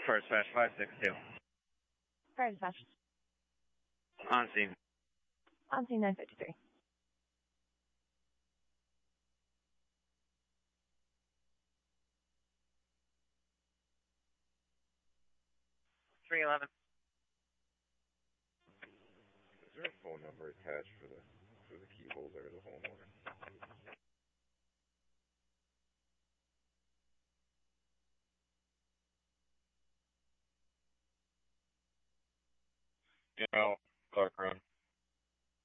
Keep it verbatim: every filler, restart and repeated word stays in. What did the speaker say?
First dispatch five six two. Fire dispatch. On scene. On scene nine fifty-three. three eleven. Is there a phone number attached for the for the key holder or the homeowner? You know, Clark Road.